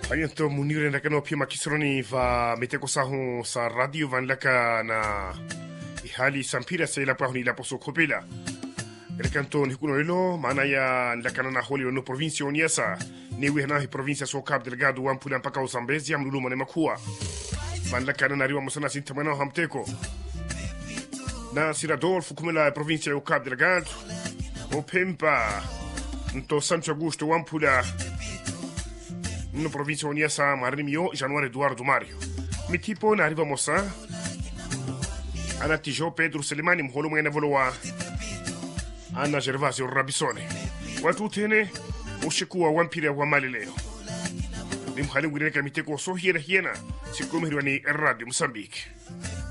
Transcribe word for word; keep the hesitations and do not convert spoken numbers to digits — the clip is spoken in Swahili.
Ayento munire na kano pia makisroni va meteko saho sa radio van laka na ihali sampira sa ila pahuni la poso kopela. El canto ni kuno ilo mana ya laka na holi no provincia oniasa ni wihna hi provincia so cap delgado wan pulan paka usambezi am lulu mane makua. Van laka na riwa musana sintamana hamteko. Na sirador fukumela provincia o cap delgado. O pempa nto Sancho Augusto wan pula no provincia oniasa marimio Januário Eduardo Mário. Mi tipo na arriva moça. Ana Tijo Pedro Selimani mholo mwena voloa. Ana Gervasio Rabisone. Watu tene ushikuwa wampira wa mali leo. Ni mhali ngwine kamiteko so hiena hiena. Sikumiri wani Radio Moçambique.